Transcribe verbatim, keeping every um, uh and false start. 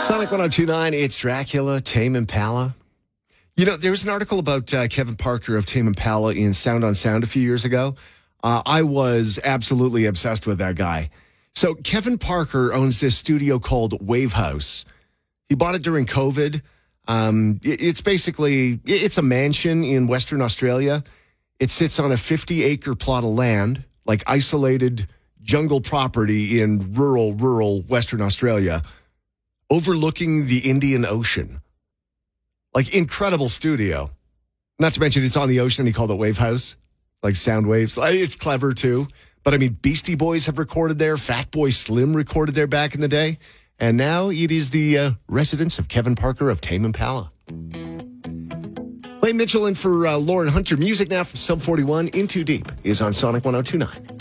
Sonic one oh two point nine, it's Dracula, Tame Impala. You know, there was an article about uh, Kevin Parker of Tame Impala in Sound on Sound a few years ago. Uh, I was absolutely obsessed with that guy. So Kevin Parker owns this studio called Wave House. He bought it during COVID. Um, it, it's basically, it's a mansion in Western Australia. It sits on a fifty-acre plot of land, like isolated jungle property in rural, rural Western Australia, overlooking the Indian Ocean. Like, incredible studio. Not to mention, it's on the ocean. He called it Wave House, like sound waves. It's clever, too. But, I mean, Beastie Boys have recorded there. Fatboy Slim recorded there back in the day. And now it is the uh, residence of Kevin Parker of Tame Impala. Play Mitchell in for uh, Lauren Hunter. Music now from Sub forty-one. In Too Deep is on Sonic one oh two point nine.